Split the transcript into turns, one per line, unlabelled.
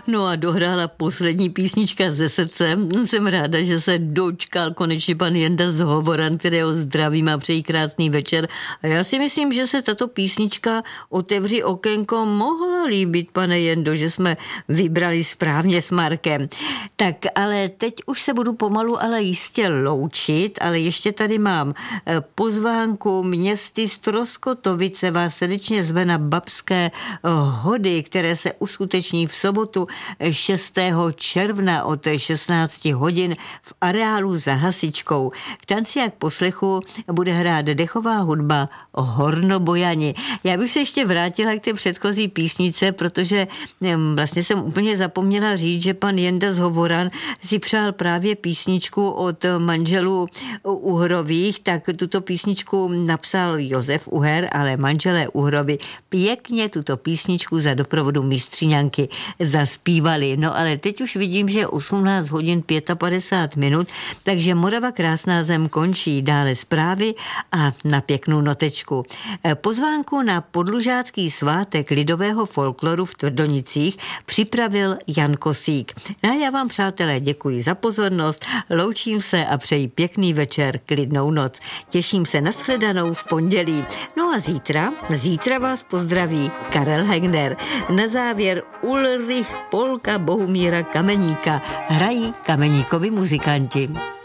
No a dohrála poslední písnička ze srdce. Jsem ráda, že se dočkal konečně pan Jenda z Hovoran, kterého zdravím a přeji krásný večer. A já si myslím, že se tato písnička Otevři okénko mohla líbit, pane Jendo, že jsme vybrali správně s Markem. Tak ale teď už se budu pomalu, ale jistě loučit, ale ještě tady mám pozvánku Městy Stroskotovice vás srdečně zve na Babské hody, které se uskuteční v sobotu 6. června od 16 hodin v areálu za Hasičkou. K tanci a k poslechu bude hrát dechová hudba Hornobojani. Já bych se ještě vrátila k té předchozí písnice, protože vlastně jsem úplně zapomněla říct, že pan Jenda z Hovoran si přál právě písničku od manželů Uhrových, tak tuto písničku napsal Josef Uher, ale manželé Uhrovi pěkně tuto písničku za doprovodu mistřiňanky zaspívali. No ale teď už vidím, že je 18 hodin 55 minut, takže Morava krásná zem končí, dále zprávy a na pěknou notečku. Pozvánku na podlužácký svátek lidového folkloru v Tvrdonicích připravil Jan Kosík. A já vám, přátelé, děkuji za pozornost, loučím se a přeji pěkný večer, klidnou noc. Těším se na shledanou v pondělí. No a zítra vás pozdraví Karel Hegner. Na závěr Ulrich Polka Bohumíra Kameníka. Hrají Kameníkovi muzikanti.